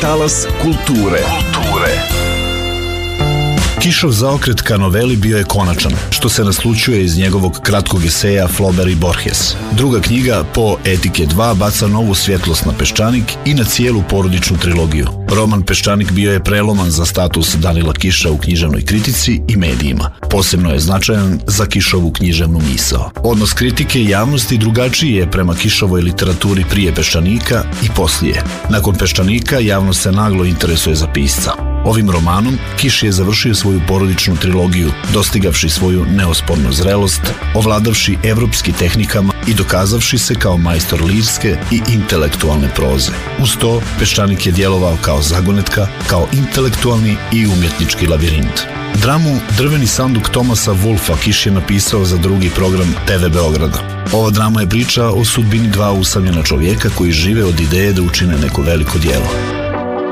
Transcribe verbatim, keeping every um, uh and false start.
Talas kulture. Kulture. Kišov zaokret ka noveli bio je konačan, što se naslućuje iz njegovog kratkog eseja Flaubert i Borges. Druga knjiga, Po etike dva, baca novu svjetlost na Peščanik i na cijelu porodičnu trilogiju. Roman Peščanik bio je preloman za status Danila Kiša u književnoj kritici i medijima. Posebno je značajan za Kišovu književnu misao. Odnos kritike i javnosti drugačiji je prema Kišovoj literaturi prije Peščanika i poslije. Nakon Peščanika javnost se naglo interesuje za pisca. Ovim romanom Kiš je završio svoju porodičnu trilogiju, dostigavši svoju neospornu zrelost, ovladavši evropski tehnikama i dokazavši se kao majstor lirske i intelektualne proze. Uz to, Peščanik je djelovao kao zagonetka, kao intelektualni i umjetnički labirint. Dramu Drveni sanduk Tomasa Wolfa Kiš je napisao za drugi program te ve Beograda. Ova drama je priča o sudbini dva usamljena čovjeka koji žive od ideje da učine neko veliko djelo.